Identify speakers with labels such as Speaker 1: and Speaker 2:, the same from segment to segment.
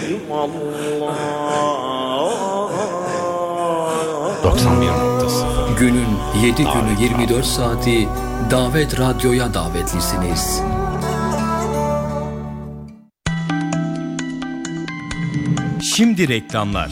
Speaker 1: 91.0 Günün 7 günü 24 saati Davet Radyo'ya davetlisiniz.
Speaker 2: Şimdi reklamlar.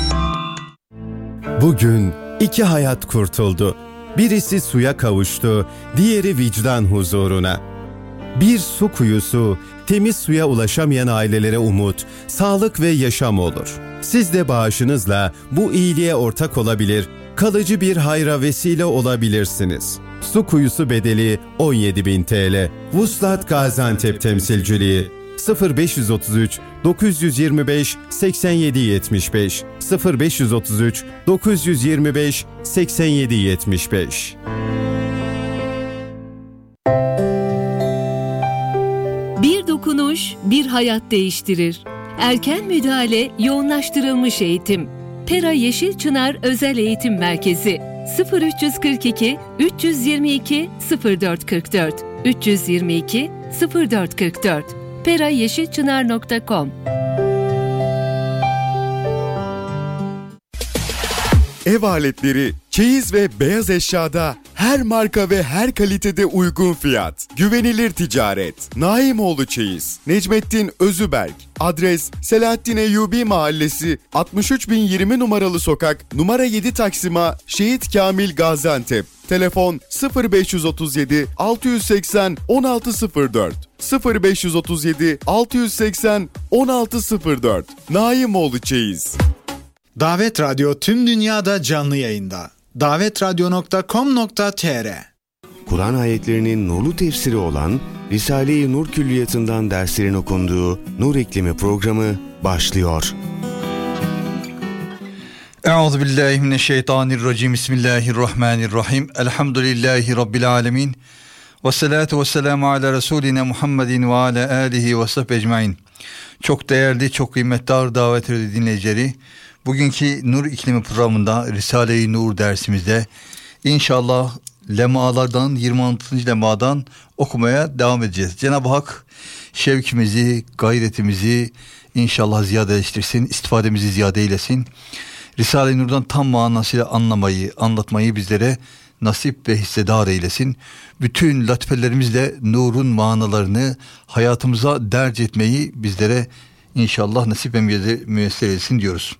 Speaker 3: Bugün 2 hayat kurtuldu. Birisi suya kavuştu, diğeri vicdan huzuruna. Bir su kuyusu, temiz suya ulaşamayan ailelere umut, sağlık ve yaşam olur. Siz de bağışınızla bu iyiliğe ortak olabilir, kalıcı bir hayra vesile olabilirsiniz. Su kuyusu bedeli 17.000 TL. Vuslat Gaziantep temsilciliği 0533 925 87 75 0533 925 87 75.
Speaker 4: Bir dokunuş bir hayat değiştirir. Erken müdahale, yoğunlaştırılmış eğitim. Pera Yeşilçınar Özel Eğitim Merkezi 0342 322 0444 322 0444 perayeşilçınar.com.
Speaker 5: Ev aletleri, çeyiz ve beyaz eşyada her marka ve her kalitede uygun fiyat. Güvenilir ticaret. Naimoğlu Çeyiz. Necmettin Özüberk. Adres Selahattin Eyyubi Mahallesi 63020 numaralı sokak numara 7 Taksim'a Şehit Kamil Gaziantep. Telefon 0537 680 1604 0537 680 1604. Naimoğlu Çeyiz.
Speaker 6: Davet Radyo tüm dünyada canlı yayında. davetradyo.com.tr.
Speaker 7: Kur'an ayetlerinin nurlu tefsiri olan Risale-i Nur Külliyatı'ndan derslerin okunduğu Nur İklimi programı başlıyor.
Speaker 8: Euzubillahimineşşeytanirracim. Bismillahirrahmanirrahim. Elhamdülillahi Rabbil alemin. Ve salatu ve selamu ala Resulina Muhammedin ve ala alihi ve sahbihi ecmain. Çok değerli, çok kıymetli davet edici dinleyicileri, bugünkü Nur İklimi programında Risale-i Nur dersimizde inşallah lemalardan 26. lemadan okumaya devam edeceğiz. Cenab-ı Hak şevkimizi, gayretimizi inşallah ziyadeleştirsin, istifademizi ziyade eylesin. Risale-i Nur'dan tam manasıyla anlamayı, anlatmayı bizlere nasip ve hissedar eylesin. Bütün latifelerimizle nurun manalarını hayatımıza derc etmeyi bizlere İnşallah nasip ve müyesser etsin diyoruz.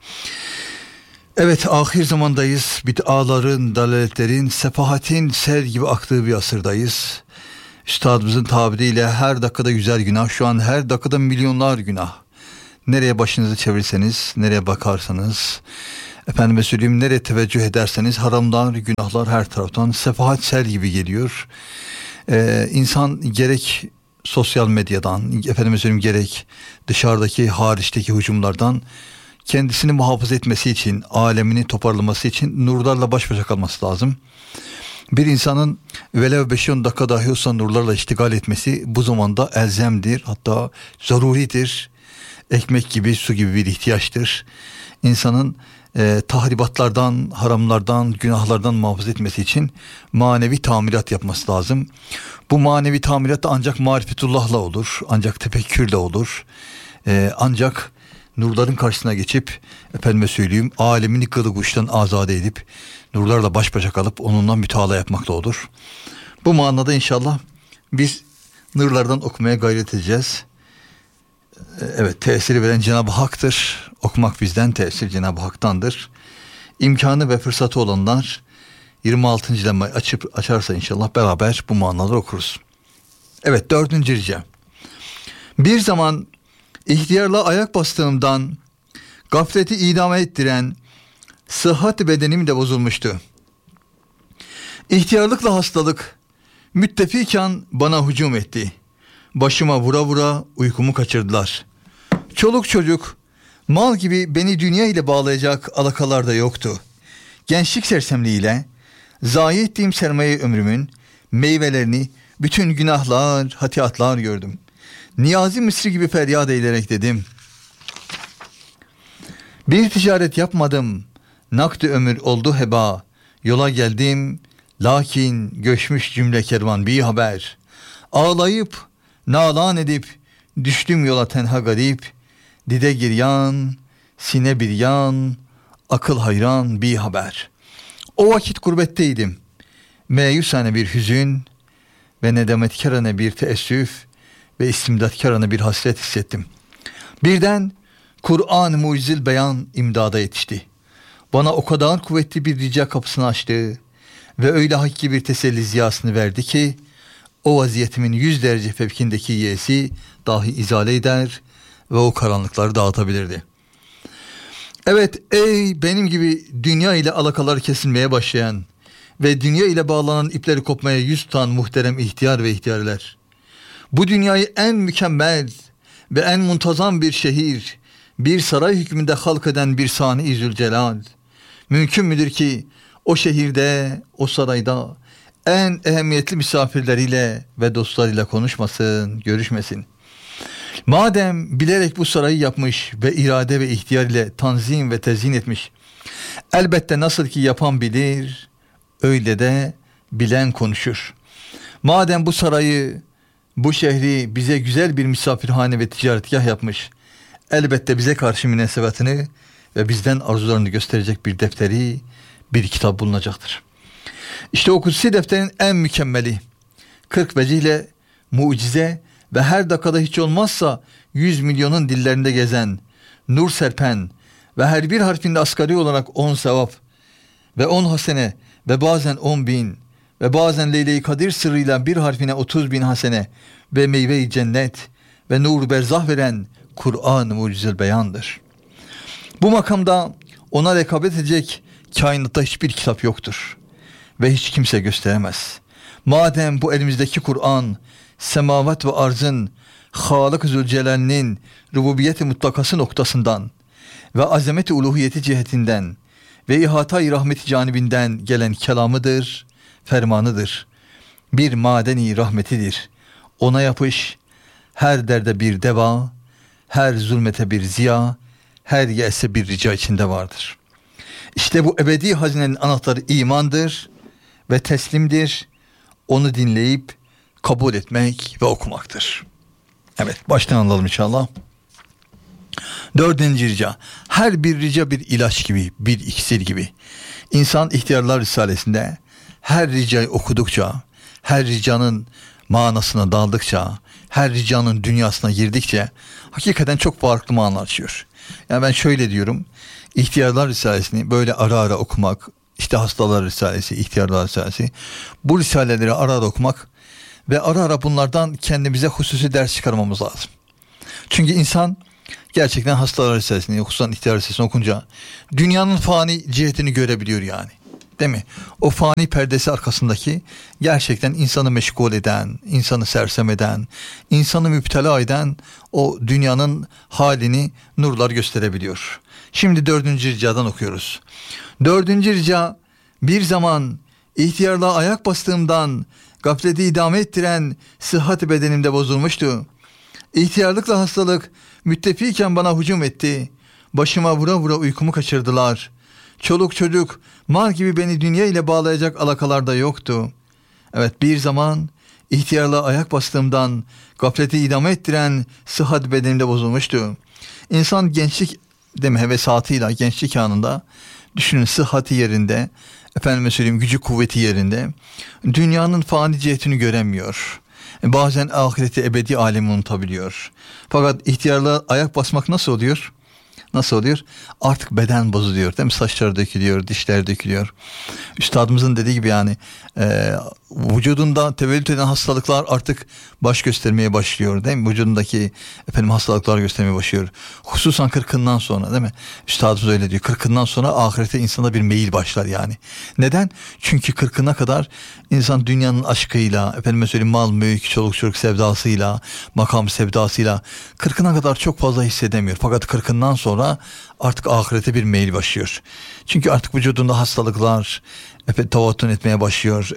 Speaker 8: Evet, ahir zamandayız. Bid'aların, dalaletlerin, sefahatin sel gibi aktığı bir asırdayız. Üstadımızın tabiriyle her dakikada yüzer günah, şu an her dakikada milyonlar günah. Nereye başınızı çevirseniz, nereye bakarsanız, efendime söyleyeyim, nereye teveccüh ederseniz haramlar, günahlar her taraftan, sefahat sel gibi geliyor. İnsan gerek sosyal medyadan, efendime söyleyeyim, gerek dışarıdaki, hariçteki hücumlardan kendisini muhafaza etmesi için, alemini toparlaması için nurlarla baş başa kalması lazım. Bir insanın velev 5-10 dakika dahi olsa nurlarla iştigal etmesi bu zamanda elzemdir, hatta zaruridir. Ekmek gibi, su gibi bir ihtiyaçtır. İnsanın tahribatlardan, haramlardan, günahlardan muhafaza etmesi için manevi tamirat yapması lazım. Bu manevi tamirat da ancak marifetullah'la olur, ancak tefekkürle olur, ancak nurların karşısına geçip, efendime söyleyeyim, alemini kılı kuştan azade edip, nurlarla baş başa kalıp onunla müteala yapmakla olur. Bu manada inşallah biz nurlardan okumaya gayret edeceğiz. Evet, tesiri veren Cenab-ı Hak'tır. Okumak bizden, tesir Cenab-ı Hak'tandır. İmkanı ve fırsatı olanlar 26. lemayı açarsa inşallah beraber bu manaları okuruz. Evet, 4. rica. Bir zaman ihtiyarla ayak bastığımdan gafleti idame ettiren sıhhat bedenim de bozulmuştu. İhtiyarlıkla hastalık müttefiken bana hücum etti. Başıma vura vura uykumu kaçırdılar. Çoluk çocuk, mal gibi beni dünya ile bağlayacak alakalar da yoktu. Gençlik sersemliğiyle zayi ettiğim sermaye ömrümün meyvelerini bütün günahlar, hatiatlar gördüm. Niyazi Mısri gibi feryat eylerek dedim: bir ticaret yapmadım, nakdi ömür oldu heba. Yola geldim, lakin göçmüş cümle kervan bir haber. Ağlayıp, nalan edip, düştüm yola tenha garip. dide giryan, sine bir yan, akıl hayran bir haber. O vakit gurbetteydim. Meyusane bir hüzün ve nedametkarane bir teessüf ve istimdatkarane bir hasret hissettim. Birden Kur'an-ı Mucizil Beyan imdada yetişti. Bana o kadar kuvvetli bir rica kapısını açtı ve öyle hakiki bir teselli ziyasını verdi ki o vaziyetimin 100 derece fevkindeki yiyesi dahi izale eder ve o karanlıkları dağıtabilirdi. Evet, ey benim gibi dünya ile alakalar kesilmeye başlayan ve dünya ile bağlanan ipleri kopmaya yüz tutan muhterem ihtiyar ve ihtiyarlar. Bu dünyayı en mükemmel ve en muntazam bir şehir, bir saray hükmünde halk eden bir Sani-i Zülcelal. Mümkün müdür ki o şehirde, o sarayda en ehemmiyetli misafirleriyle ve dostlarıyla konuşmasın, görüşmesin? Madem bilerek bu sarayı yapmış ve irade ve ihtiyar ile tanzim ve tezyin etmiş, elbette nasıl ki yapan bilir, öyle de bilen konuşur. Madem bu sarayı, bu şehri bize güzel bir misafirhane ve ticaretgah yapmış, elbette bize karşı münasebetini ve bizden arzularını gösterecek bir defteri, bir kitap bulunacaktır. İşte o kutsi defterin en mükemmeli, 40 vecihle mucize ve her dakikada hiç olmazsa 100 milyonun dillerinde gezen, nur serpen ve her bir harfinde asgari olarak 10 sevap ve 10 hasene ve bazen 10 bin ve bazen Leyle-i Kadir sırrıyla bir harfine 30 bin hasene ve meyve-i cennet ve nur berzah veren Kur'an-ı Mucizül Beyan'dır. Bu makamda ona rekabet edecek kainatta hiçbir kitap yoktur ve hiç kimse gösteremez. Madem bu elimizdeki Kur'an, semavat ve arzın Halık-ı Zülcelal'nin rububiyet-i mutlakası noktasından ve azamet-i uluhiyeti cihetinden ve ihata-i rahmeti canibinden gelen kelamıdır, fermanıdır. Bir madeni rahmetidir. Ona yapış, her derde bir deva, her zulmete bir ziya, her yese bir rica içinde vardır. İşte bu ebedi hazinenin anahtarı imandır ve teslimdir. Onu dinleyip kabul etmek ve okumaktır. Evet, baştan alalım inşallah. 4. rica. Her bir rica bir ilaç gibi, bir iksir gibi. İnsan İhtiyarlar Risalesi'nde her ricayı okudukça, her ricanın manasına daldıkça, her ricanın dünyasına girdikçe hakikaten çok farklı manalar açıyor. Yani ben şöyle diyorum, İhtiyarlar Risalesi'ni böyle ara ara okumak, işte Hastalar Risalesi, İhtiyarlar Risalesi, bu risaleleri ara ara okumak ve ara ara bunlardan kendimize hususi ders çıkarmamız lazım. Çünkü insan gerçekten Hastalar Risalesi'ni, hususan İhtiyarlar Risalesi'ni okunca dünyanın fani cihetini görebiliyor yani. Değil mi? O fani perdesi arkasındaki gerçekten insanı meşgul eden, insanı sersem eden, insanı müptela eden o dünyanın halini nurlar gösterebiliyor. Şimdi 4. ricadan okuyoruz. 4. rica, bir zaman ihtiyarlığa ayak bastığımdan gafleti idame ettiren sıhhat bedenimde bozulmuştu. İhtiyarlıkla hastalık müttefiken bana hücum etti. Başıma vura vura uykumu kaçırdılar. Çoluk çocuk, mal gibi beni dünya ile bağlayacak alakalarda yoktu. Evet, bir zaman ihtiyarlığa ayak bastığımdan gafleti idame ettiren sıhhat bedenimde bozulmuştu. İnsan gençlik hevesatıyla, gençlik anında düşünün, sıhhati yerinde, efendime söyleyeyim gücü kuvveti yerinde, dünyanın fani cihetini göremiyor. Bazen ahireti ebedi alemi unutabiliyor. Fakat ihtiyarlığa ayak basmak nasıl oluyor? Nasıl oluyor? Artık beden bozuluyor, değil mi? Saçlar dökülüyor, dişler dökülüyor. Üstadımızın dediği gibi yani vücudunda tevellüt eden hastalıklar artık baş göstermeye başlıyor, değil mi? Vücudundaki hastalıklar göstermeye başlıyor. Hususan 40'ından sonra, değil mi? Üstadımız öyle diyor. 40'ından sonra ahirete insana bir meyil başlar yani. Neden? Çünkü 40'ına kadar insan dünyanın aşkıyla, mal, mülk, çoluk çocuk sevdasıyla, makam sevdasıyla 40'ına kadar çok fazla hissedemiyor. Fakat 40'ından sonra artık ahirete bir meyil başlıyor. Çünkü artık vücudunda hastalıklar tavatun etmeye başlıyor.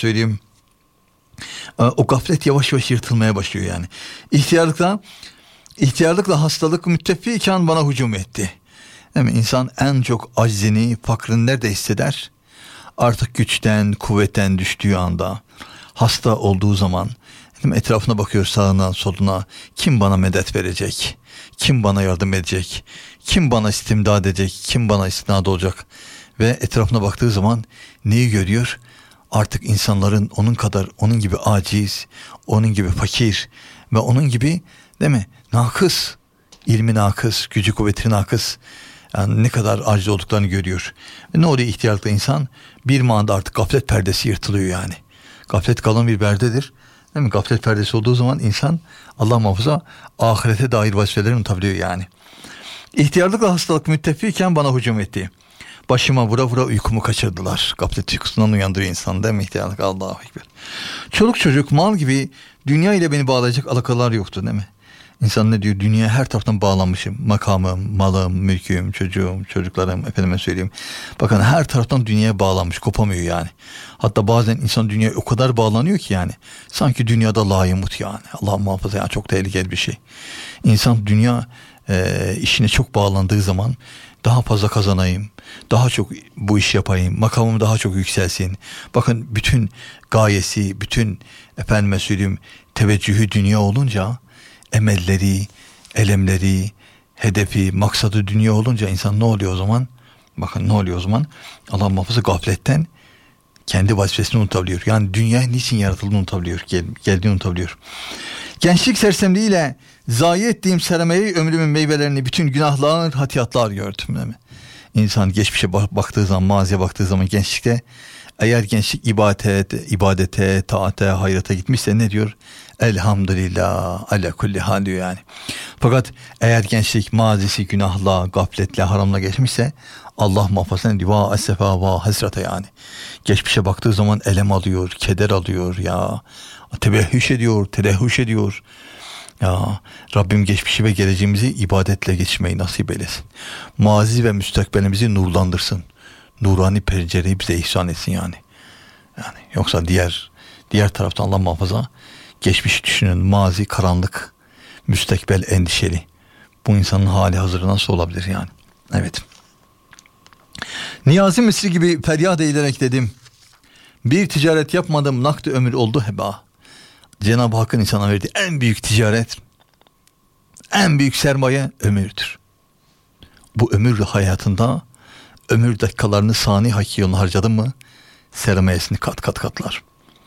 Speaker 8: O gaflet yavaş yavaş yırtılmaya başlıyor yani. İhtiyarlıkla hastalık mütteffiken bana hücum etti. Değil mi? İnsan en çok aczini, fakrını nerede hisseder? Artık güçten, kuvvetten düştüğü anda, hasta olduğu zaman, Etrafına bakıyor, sağına soluna. Kim bana medet verecek? Kim bana yardım edecek? Kim bana istimdad edecek? Kim bana istinad olacak? Ve etrafına baktığı zaman neyi görüyor? Artık insanların onun gibi aciz, onun gibi fakir ve onun gibi, değil mi, nakıs, ilmi nakıs, gücü kuvveti nakıs, yani ne kadar aciz olduklarını görüyor. Ve ne oluyor ihtiyarlıkta insan? Bir manada artık gaflet perdesi yırtılıyor yani. Gaflet kalın bir perdedir. Değil mi? Gaflet perdesi olduğu zaman insan, Allah muhafaza, ahirete dair vazifeleri unutabiliyor yani. İhtiyarlıkla hastalık müttefikken bana hücum etti. Başıma vura vura uykumu kaçırdılar. Gaflet uykusundan uyandırıyor insan, değil mi ihtiyarlık? Allahu Ekber. Çoluk çocuk, mal gibi dünya ile beni bağlayacak alakalar yoktu, değil mi? İnsan ne diyor? Dünyaya her taraftan bağlanmışım. Makamım, malım, mülküm, çocuğum, çocuklarım, efendime söyleyeyim. Bakın her taraftan dünyaya bağlanmış, kopamıyor yani. Hatta bazen insan dünyaya o kadar bağlanıyor ki yani. Sanki dünyada layımut yani. Allah muhafaza, yani çok tehlikeli bir şey. İnsan dünya işine çok bağlandığı zaman daha fazla kazanayım, daha çok bu iş yapayım, makamım daha çok yükselsin. Bakın bütün gayesi, bütün efendime söyleyeyim teveccühü dünya olunca, emelleri, elemleri, hedefi, maksadı dünya olunca insan ne oluyor o zaman? Bakın ne oluyor o zaman? Allah muhafaza, gafletten kendi vazifesini unutabiliyor. Yani dünya niçin yaratıldığını unutabiliyor, geldiğini unutabiliyor. Gençlik sersemliğiyle zayi ettiğim sermayeyi, ömrümün meyvelerini, bütün günahlar, hatiyatlar gördüm, değil mi? İnsan geçmişe baktığı zaman, maziye baktığı zaman gençlikte, eğer gençlik ibadete, taate, hayrata gitmişse ne diyor? Elhamdülillah ala kulli hal diyor yani. Fakat eğer gençlik mazisi günahla, gafletle, haramla geçmişse, Allah muhafaza ne diyor? Va esefa va hasrata yani. Geçmişe baktığı zaman elem alıyor, keder alıyor ya. Tebehhüş ediyor, tedehhüş ediyor. Ya Rabbim geçmişi ve geleceğimizi ibadetle geçmeyi nasip eylesin. Mazi ve müstakbelimizi nurlandırsın. Nurani pencereyi bize ihsan etsin yani. Yani yoksa diğer taraftan Allah muhafaza, geçmişi düşünün, mazi karanlık, müstakbel endişeli. Bu insanın hali hazırı nasıl olabilir yani? Evet. Niyazi Misri gibi feryat eğilerek dedim. Bir ticaret yapmadım, nakdi ömür oldu heba. Cenab-ı Hakk'ın insana verdiği en büyük ticaret, en büyük sermaye ömürdür. Bu ömür hayatında ömür dakikalarını sani hakiki yoluna harcadın mı, sermayesini kat kat katlar.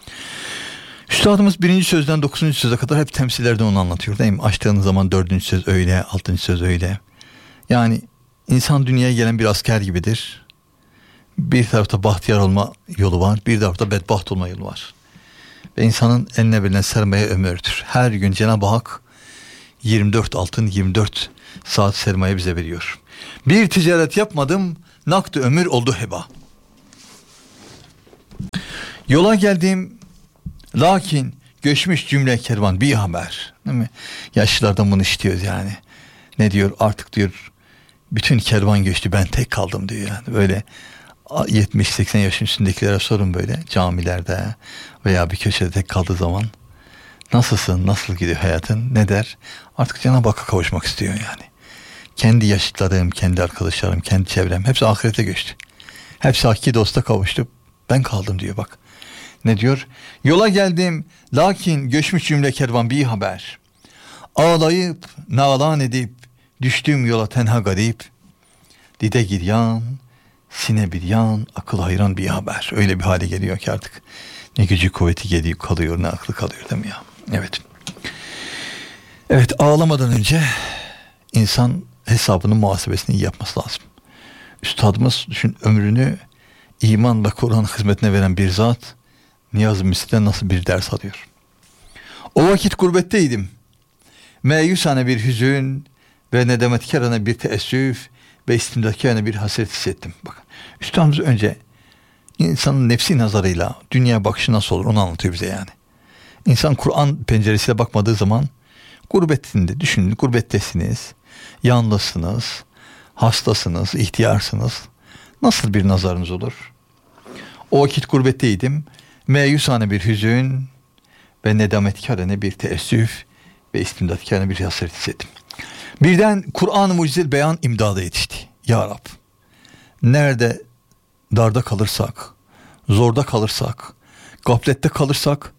Speaker 8: Üstadımız 1. sözden 9. söze kadar hep temsillerden onu anlatıyor, değil mi? Açtığınız zaman 4. söz öyle, 6. söz öyle. Yani insan dünyaya gelen bir asker gibidir. Bir tarafta bahtiyar olma yolu var, bir tarafta bedbaht olma yolu var. Ve insanın eline verilen sermaye ömürdür. Her gün Cenab-ı Hak 24 altın, 24 saat sermaye bize veriyor. Bir ticaret yapmadım, nakdi ömür oldu heba. Yola geldim, lakin göçmüş cümle kervan bir haber. Değil mi? Yaşlılardan bunu işitiyoruz yani. Ne diyor? Artık diyor bütün kervan göçtü, ben tek kaldım diyor yani. Böyle 70-80 yaşın üstündekilere sorun böyle camilerde veya bir köşede tek kaldığı zaman, nasılsın, nasıl gidiyor hayatın, ne der? Artık Cenab-ı Hakk'a kavuşmak istiyor yani. Kendi yaşıtlarım, kendi arkadaşlarım, kendi çevrem hepsi ahirete göçtü. Hepsi hakiki dosta kavuştu, ben kaldım diyor bak. Ne diyor? Yola geldim, lakin göçmüş cümle kervan bir haber. Ağlayıp, nalan edip, düştüğüm yola tenha garip. Dide giryan, sine bir yan, akıl hayran bir haber. Öyle bir hale geliyor ki artık ne gücü kuvveti geliyor kalıyor, ne aklı kalıyor, değil mi ya? Evet. Evet, ağlamadan önce insan hesabının muhasebesini iyi yapması lazım. Üstadımız düşün, ömrünü iman ve Kur'an hizmetine veren bir zat Niyazi Misri'den nasıl bir ders alıyor. O vakit gurbetteydim. Meyusane bir hüzün ve nedametkârane bir teessüf ve istimdatkârane bir hasret hissettim. Bakın, Üstadımız önce insanın nefsi nazarıyla dünya bakışı nasıl olur onu anlatıyor bize yani. İnsan Kur'an penceresiyle bakmadığı zaman gurbetinde, düşünün, gurbettesiniz, yalnızsınız, hastasınız, ihtiyarsınız. Nasıl bir nazarınız olur? O vakit gurbetteydim. Meyusane bir hüzün ve nedametkârane bir teessüf ve istimdatkârane bir hasret hissettim. Birden Kur'an-ı Mucizel Beyan imdada yetişti. Ya Rab, nerede darda kalırsak, zorda kalırsak, gaflette kalırsak,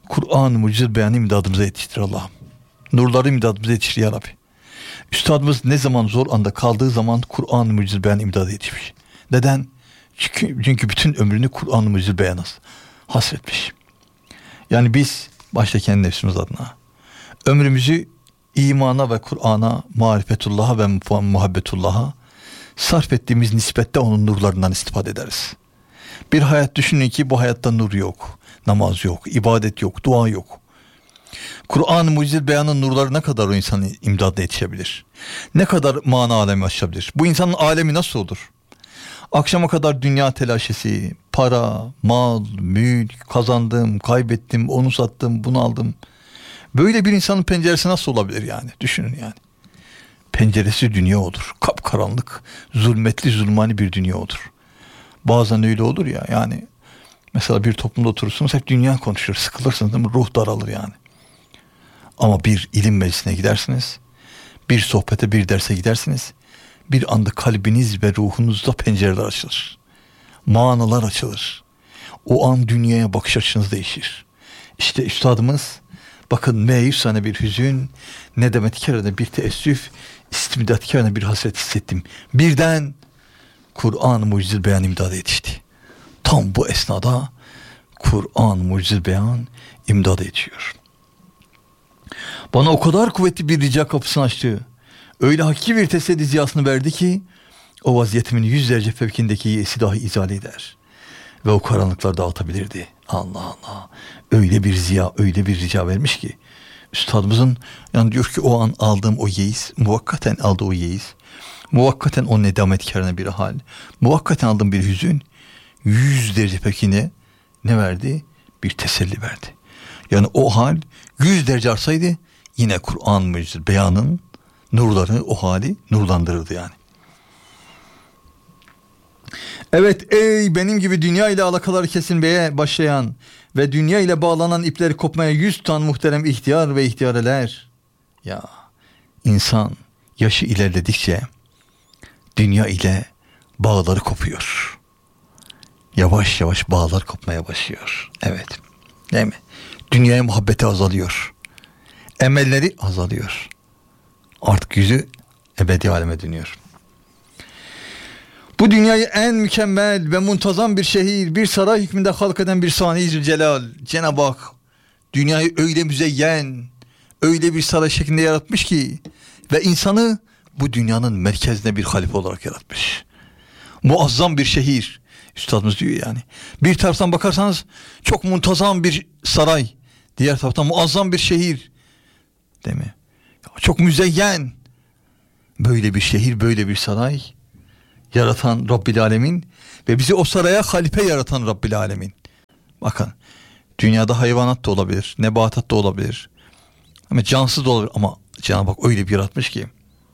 Speaker 8: Kur'an-ı mucize beyanı imdadımıza yetiştir Allah'ım. Nurları imdadımıza yetiştir ya Rabbi. Üstadımız ne zaman zor anda kaldığı zaman Kur'an-ı mucize beyanı imdada yetişmiş. Neden? Çünkü bütün ömrünü Kur'an-ı mucize beyana hasretmiş. Yani biz başta kendi nefsimiz adına ömrümüzü imana ve Kur'an'a, marifetullah'a ve muhabbetullah'a sarf ettiğimiz nispette onun nurlarından istifade ederiz. Bir hayat düşünün ki bu hayatta nur yok, namaz yok, ibadet yok, dua yok. Kur'an-ı mucize beyanın nurları ne kadar o insanın imdadına yetişebilir? Ne kadar mana alemi açabilir? Bu insanın alemi nasıl olur? Akşama kadar dünya telaşesi, para, mal, mülk, kazandım, kaybettim, onu sattım, bunu aldım. Böyle bir insanın penceresi nasıl olabilir yani? Düşünün yani. Penceresi dünya olur. Kapkaranlık, zulmetli, zulmani bir dünya olur. Bazen öyle olur ya yani. Mesela bir toplumda oturursunuz hep dünya konuşur. Sıkılırsınız değil mi? Ruh daralır yani. Ama bir ilim meclisine gidersiniz. Bir sohbete, bir derse gidersiniz. Bir anda kalbiniz ve ruhunuzda pencereler açılır. Manalar açılır. O an dünyaya bakış açınız değişir. İşte üstadımız bakın meyusane bir hüzün, nedemetkârane bir teessüf, istimdatkârane bir hasret hissettim. Birden Kur'an-ı mucize beyan imdada yetişti. Tam bu esnada Kur'an mucize beyan imdada yetişiyor. Bana o kadar kuvvetli bir rica kapısını açtı. Öyle hakiki bir teselli ziyasını verdi ki o vaziyetimin 100 derece fevkindeki yesi dahi izale eder. Ve o karanlıklar dağıtabilirdi. Allah Allah. Öyle bir ziya, öyle bir rica vermiş ki. Üstadımızın yani diyor ki o an aldığım o yeis, muvakkaten aldığı o yeis, muvakkaten o nedametkârına bir hal, muvakkaten aldığım bir hüzün 100 derece fevkine ne verdi? Bir teselli verdi. Yani o hal 100 derece artsaydı yine Kur'an mucize beyanın nurları o hali nurlandırırdı yani. Evet ey benim gibi dünya ile alakaları kesilmeye başlayan ve dünya ile bağlanan ipleri kopmaya 100 ton muhterem ihtiyar ve ihtiyareler. Ya insan yaşı ilerledikçe dünya ile bağları kopuyor. Yavaş yavaş bağlar kopmaya başlıyor. Evet. Değil mi? Dünyaya muhabbeti azalıyor. Emelleri azalıyor. Artık yüzü ebedi aleme dönüyor. Bu dünyayı en mükemmel ve muntazam bir şehir, bir saray hükmünde halk eden bir Sani-i Zülcelal, Cenab-ı Hak dünyayı öyle müzeyyen, öyle bir saray şeklinde yaratmış ki ve insanı bu dünyanın merkezine bir halife olarak yaratmış. Muazzam bir şehir. Üstadımız diyor yani. Bir taraftan bakarsanız çok muntazam bir saray, diğer taraftan muazzam bir şehir. Değil mi? Çok müzeyyen. Böyle bir şehir, böyle bir saray yaratan Rabbil Alemin ve bizi o saraya halife yaratan Rabbil Alemin. Bakın dünyada hayvanat da olabilir, nebatat da olabilir. Ama cansız da olabilir ama Cenab-ı Hak öyle bir yaratmış ki.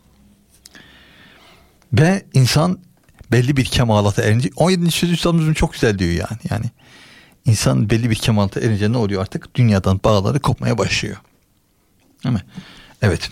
Speaker 8: Ve insan belli bir kemalata erince 17. sözü üstadımızın çok güzel diyor yani insan belli bir kemalata erince ne oluyor artık? Dünyadan bağları kopmaya başlıyor. Değil mi? Evet.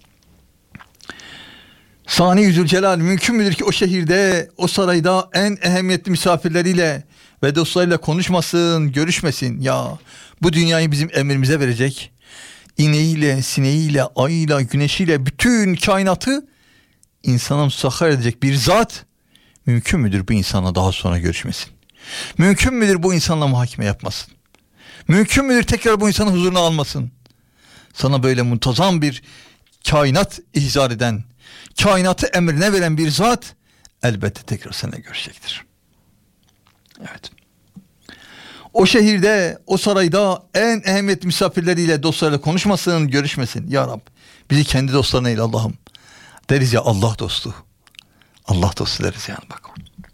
Speaker 8: Sani-i Zülcelal mümkün müdür ki o şehirde, o sarayda en ehemmiyetli misafirleriyle ve dostlarıyla konuşmasın, görüşmesin? Ya bu dünyayı bizim emrimize verecek. İneğiyle, sineğiyle, ayıyla, güneşiyle bütün kainatı insana musahhar edecek bir zat mümkün müdür bu insanla daha sonra görüşmesin? Mümkün müdür bu insanla muhakeme yapmasın? Mümkün müdür tekrar bu insanın huzuruna almasın? Sana böyle muntazam bir kainat ihzar eden, kainatı emrine veren bir zat elbette tekrar seninle görüşecektir. Evet. O şehirde, o sarayda en ehemmiyetli misafirleriyle, dostlarıyla konuşmasın, görüşmesin. Ya Rab, bizi kendi dostlarına eyle Allah'ım. Deriz ya Allah dostu. Allah dostu deriz yani bak.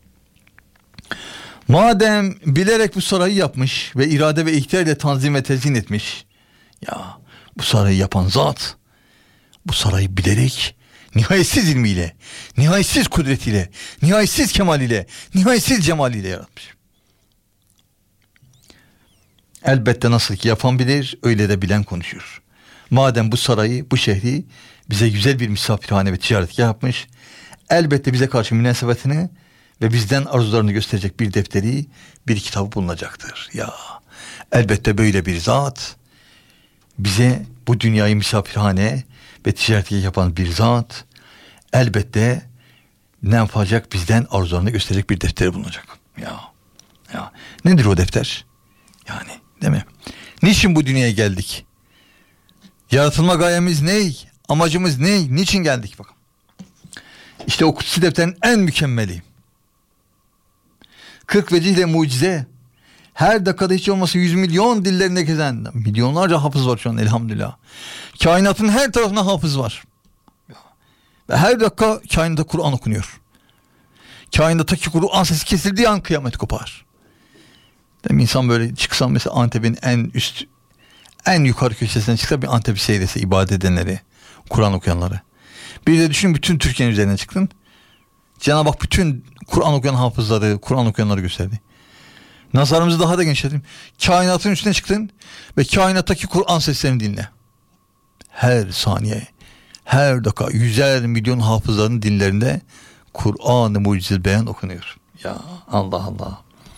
Speaker 8: Madem bilerek bu sarayı yapmış ve irade ve ihtiyar ile tanzim ve tezyin etmiş. Ya bu sarayı yapan zat, bu sarayı bilerek nihayetsiz ilmiyle, nihayetsiz kudretiyle, nihayetsiz kemaliyle, nihayetsiz cemaliyle yaratmış. Elbette nasıl ki yapan bilir, öyle de bilen konuşur. Madem bu sarayı, bu şehri bize güzel bir misafirhane ve ticaretgah yapmış, elbette bize karşı münasebetini ve bizden arzularını gösterecek bir defteri, bir kitabı bulunacaktır. Ya elbette böyle bir zat bize bu dünyayı misafirhane ve ticaret yapan bir zat elbette ne yapacak, bizden arzularını gösterecek bir defteri bulunacak. Ya nedir o defter? Yani değil mi? Niçin bu dünyaya geldik? Yaratılma gayemiz ne? Amacımız ne? Niçin geldik? Bakın. İşte o kutsi defterin en mükemmeli. 40 vecihle mucize. Her dakikada hiç olmasa 100 milyon dillerinde gezen milyonlarca hafız var şu an elhamdülillah. Kainatın her tarafına hafız var. Ve her dakika kainatta Kur'an okunuyor. Kainattaki Kur'an sesi kesildiği an kıyamet kopar. Değil mi? İnsan böyle çıksa mesela Antep'in en yukarı köşesine çıksa bir Antep'i seyrese, ibadet edenleri, Kur'an okuyanları. Bir de düşün, bütün Türkiye'nin üzerine çıktın. Cenab-ı Hak bütün Kur'an okuyan hafızları, Kur'an okuyanları gösterdi. Nazarımızı daha da genişletin. Kainatın üstüne çıktın ve kainattaki Kur'an seslerini dinle. Her saniye, her dakika yüzer milyon hafızların dillerinde Kur'an-ı Mucize Beyan okunuyor. Ya Allah Allah.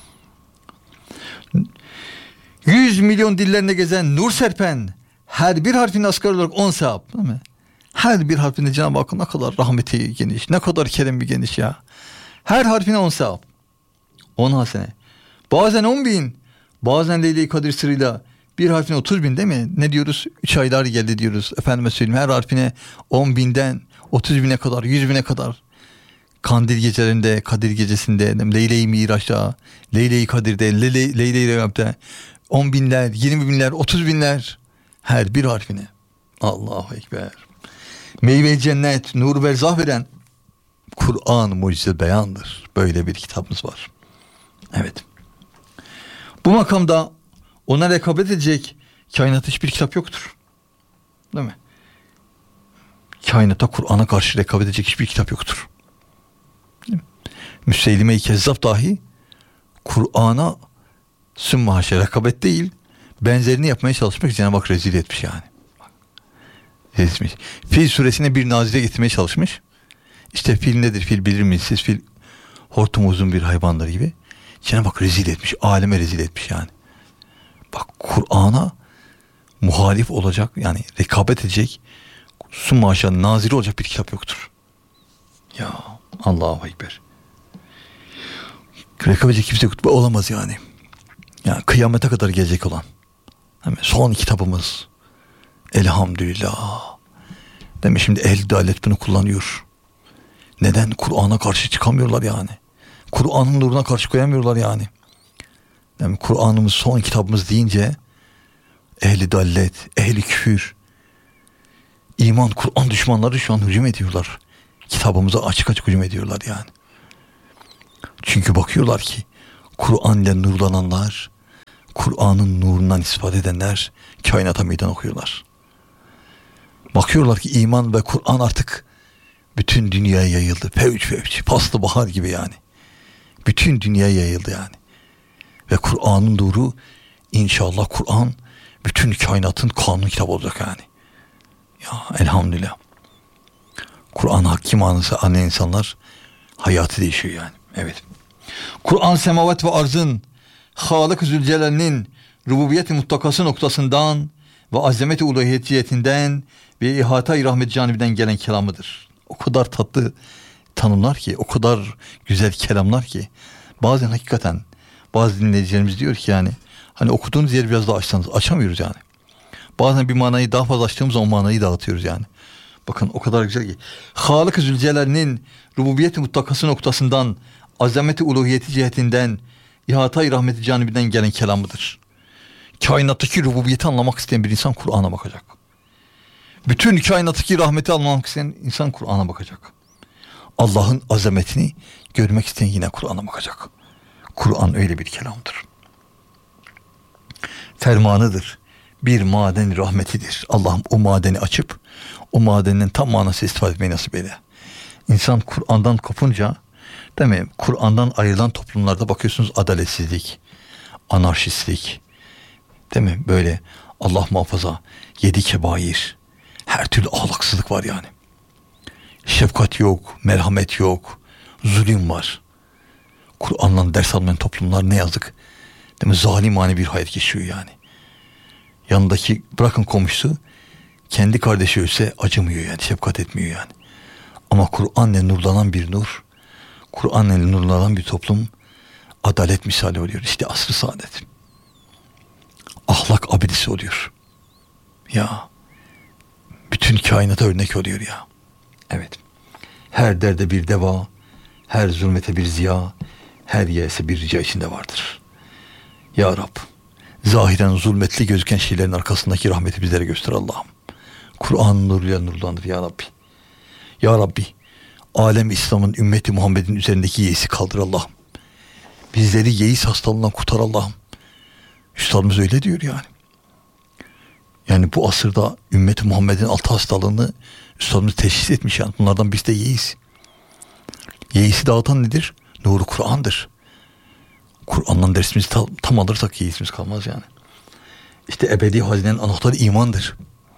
Speaker 8: 100 milyon dillerinde gezen nur serpen, her bir harfinin asgari olarak 10 sevap, değil mi? Her bir harfinde Cenab-ı Hakk'ın ne kadar rahmeti geniş, ne kadar keremi geniş ya. Her harfine 10 sevap, 10 hasene. Bazen 10.000, bazen Leyle-i Kadir sırrıyla bir harfine 30.000, değil mi? Ne diyoruz? 3 aylar geldi diyoruz. Efendime söyleyeyim, her harfine 10.000'den 30.000'e kadar, 100.000'e kadar. Kandil gecelerinde, Kadir gecesinde, Leyle-i Miraç'ta, Leyle-i Kadir'de, Leyle-i Regaib'de 10.000'ler, 20.000'ler, 30.000'ler her bir harfine. Allahu Ekber. Meyve cennet, nur berzah veren Kur'an mucize beyandır. Böyle bir kitabımız var. Evet. Bu makamda ona rekabet edecek kainatta hiçbir kitap yoktur. Değil mi? Kainatta Kur'an'a karşı rekabet edecek hiçbir kitap yoktur. Müseylime-i Kezzab dahi Kur'an'a sümme haşa rekabet değil, benzerini yapmaya çalışmak Cenab-ı Hak rezil etmiş yani. Etmiş. Fil suresine bir nazire getirmeye çalışmış. İşte fil nedir? Fil bilir miyiz? Siz fil hortum uzun bir hayvandır gibi. Cenab-ı Hak rezil etmiş. Aleme rezil etmiş yani. Bak, Kur'an'a muhalif olacak, yani rekabet edecek, sümme haşa nazire olacak bir kitap yoktur. Ya Allahu Ekber. Rekabet edecek kimse olamaz yani. Yani kıyamete kadar gelecek olan. Son kitabımız. Elhamdülillah. Demek şimdi ehl-i dalet bunu kullanıyor. Neden? Kur'an'a karşı çıkamıyorlar yani. Kur'an'ın nuruna karşı koyamıyorlar yani. Yani Kur'an'ımız son kitabımız deyince ehl-i dalet, ehl-i küfür, iman, Kur'an düşmanları şu an hücum ediyorlar. Kitabımıza açık açık hücum ediyorlar yani. Çünkü bakıyorlar ki Kur'an ile nurlananlar, Kur'an'ın nurundan istifade edenler kainata meydan okuyorlar. Bakıyorlar ki iman ve Kur'an artık bütün dünyaya yayıldı. Fevç fevç, paslı bahar gibi yani. Bütün dünyaya yayıldı yani. Ve Kur'an'ın nuru, inşallah Kur'an bütün kainatın kanun kitabı olacak yani. Ya elhamdülillah. Kur'an hakim anısı anlayan insanlar hayatı değişiyor yani. Evet. Kur'an semavat ve arzın Halık-ı Zülcelal'nin rububiyet-i muttakası noktasından ve azamet-i uluhiyetinden ve ihata-i rahmet canibinden gelen kelamıdır. O kadar tatlı tanımlar ki, o kadar güzel kelamlar ki, bazen hakikaten bazı dinleyicilerimiz diyor ki yani hani okuduğunuz yeri biraz daha açsanız, açamıyoruz yani. Bazen bir manayı daha fazla açtığımız zaman o manayı dağıtıyoruz yani. Bakın o kadar güzel ki. Halık-ı Zülcelal'nin rububiyet-i muttakası noktasından, azameti uluhiyeti cihetinden, ihata-i rahmeti canibinden gelen kelamıdır. Kainattaki rububiyeti anlamak isteyen bir insan Kur'an'a bakacak. Bütün kainattaki rahmeti anlamak isteyen insan Kur'an'a bakacak. Allah'ın azametini görmek isteyen yine Kur'an'a bakacak. Kur'an öyle bir kelamdır. Fermanıdır. Bir maden rahmetidir. Allah'ım o madeni açıp o madenin tam manası istifade etmeyi nasip eyle. İnsan Kur'an'dan kopunca, değil mi? Kur'an'dan ayrılan toplumlarda bakıyorsunuz adaletsizlik, anarşistlik, değil mi? Böyle Allah muhafaza 7 kebair, her türlü ahlaksızlık var yani. Şefkat yok, merhamet yok, zulüm var. Kur'an'dan ders almayan toplumlar ne yazık, değil mi? Zalimane bir hayat geçiyor yani. Yanındaki bırakın komşusu, kendi kardeşi ölse acımıyor yani, şefkat etmiyor yani. Ama Kur'an'la nurlanan bir nur, Kur'an'la nurlanan bir toplum adalet misali oluyor. İşte asr-ı saadet. Ahlak abidesi oluyor. Ya bütün kainata örnek oluyor ya. Evet. Her derde bir deva, her zulmete bir ziya, her yese bir rica içinde vardır. Ya Rab, zahiren zulmetli gözüken şeylerin arkasındaki rahmeti bizlere göster Allah'ım. Kur'an nuruyla nurlandır ya Rabbi. Ya Rabbi, alem İslam'ın, ümmeti Muhammed'in üzerindeki yeisi kaldır Allah'ım. Bizleri yeis hastalığından kurtar Allah'ım. Üstadımız öyle diyor yani. Yani bu asırda ümmeti Muhammed'in 6 hastalığını Üstadımız teşhis etmiş yani. Bunlardan birisi de yeis. Yeisi dağıtan nedir? Nuru Kur'an'dır. Kur'an'dan dersimizi tam alırsak yeisimiz kalmaz yani. İşte ebedi hazinenin anahtarı imandır.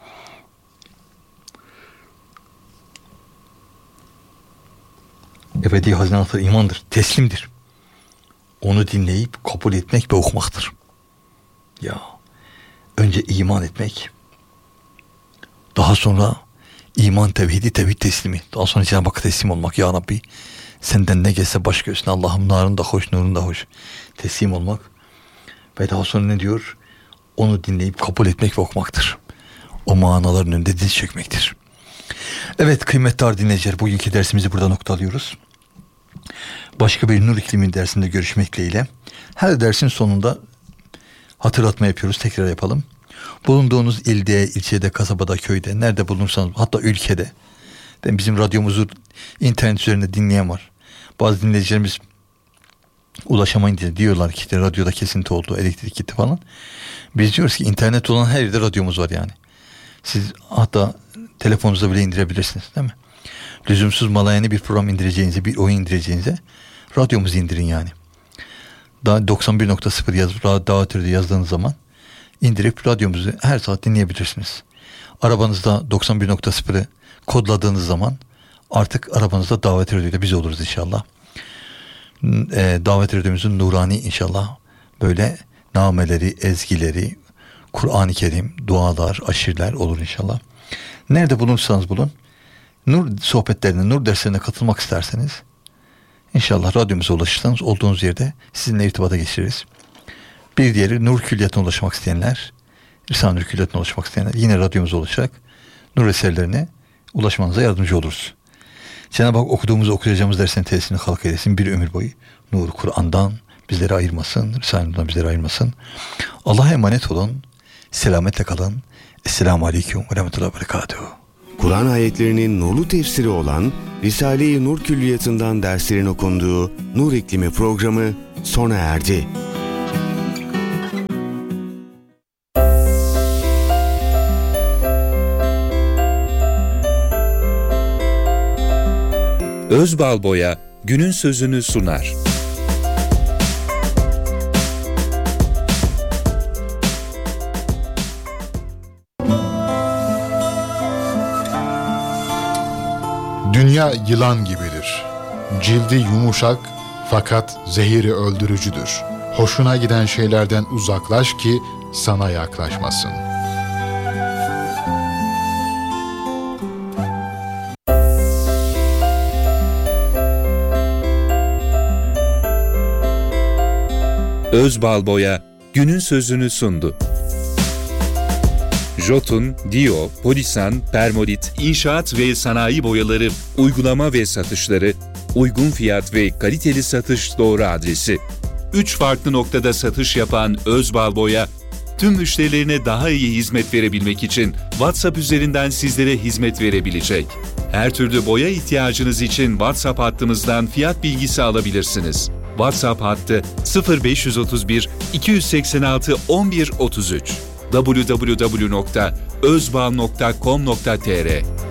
Speaker 8: Ebedi hazine anahtarı imandır. Teslimdir. Onu dinleyip kabul etmek ve okumaktır. Ya önce iman etmek, daha sonra iman tevhidi, tevhid teslimi, daha sonra Cenab-ı Hakk'a teslim olmak. Ya Rabbi, senden ne gelse baş göğsüne, Allah'ım narın da hoş, nurun da hoş, teslim olmak. Ve daha sonra ne diyor? Onu dinleyip kabul etmek ve okumaktır. O manaların önünde diz çökmektir. Evet kıymetli dinleyiciler, bugünkü dersimizi burada noktalıyoruz. Başka bir nur iklimi dersinde görüşmek dileğiyle. Her dersin sonunda hatırlatma yapıyoruz. Tekrar yapalım. Bulunduğunuz ilde, ilçede, kasabada, köyde, nerede bulunursanız, hatta ülkede. Bizim radyomuzu internet üzerinde dinleyen var. Bazı dinleyicilerimiz ulaşamayın diyorlar ki işte radyoda kesinti oldu, elektrik gitti falan. Biz diyoruz ki internet olan her yerde radyomuz var yani. Siz hatta telefonunuza bile indirebilirsiniz değil mi? Lüzumsuz malayani bir program indireceğinize, bir oyun indireceğinize radyomuzu indirin yani. Daha 91.0 yazıp davetörde yazdığınız zaman indirip radyomuzu her saat dinleyebilirsiniz. Arabanızda 91.0'ı kodladığınız zaman artık arabanızda davet radyoyla biz oluruz inşallah. Davet radyomuzun nurani inşallah böyle nameleri, ezgileri, Kur'an-ı Kerim, dualar, aşirler olur inşallah. Nerede bulunursanız bulun, nur sohbetlerine, nur derslerine katılmak isterseniz İnşallah radyomuza ulaşırsanız olduğunuz yerde sizinle irtibata geçiririz. Bir diğeri nur külliyatına ulaşmak isteyenler, Risale-i Nur külliyatına ulaşmak isteyenler yine radyomuza ulaşarak nur eserlerine ulaşmanıza yardımcı oluruz. Cenab-ı Hak okuyacağımız derslerin tesirini halk eylesin. Bir ömür boyu nur Kur'an'dan bizleri ayırmasın, Risale-i Nur'dan bizleri ayırmasın. Allah'a emanet olun. Selametle kalın. Esselamu Aleyküm ve Rahmetullahi ve Berekatuhu.
Speaker 7: Kur'an ayetlerinin nurlu tefsiri olan Risale-i Nur Külliyatı'ndan derslerin okunduğu Nur İklimi programı sona erdi.
Speaker 2: Özbalboya günün sözünü sunar.
Speaker 9: Dünya yılan gibidir. Cildi yumuşak fakat zehiri öldürücüdür. Hoşuna giden şeylerden uzaklaş ki sana yaklaşmasın.
Speaker 2: Özbalboya günün sözünü sundu. Jotun, Dio, Polisan, Permolit, İnşaat ve Sanayi Boyaları, uygulama ve satışları, uygun fiyat ve kaliteli satış doğru adresi. 3 farklı noktada satış yapan Özbalboya, tüm müşterilerine daha iyi hizmet verebilmek için WhatsApp üzerinden sizlere hizmet verebilecek. Her türlü boya ihtiyacınız için WhatsApp hattımızdan fiyat bilgisi alabilirsiniz. WhatsApp hattı 0531 286 11 33 www.özbal.com.tr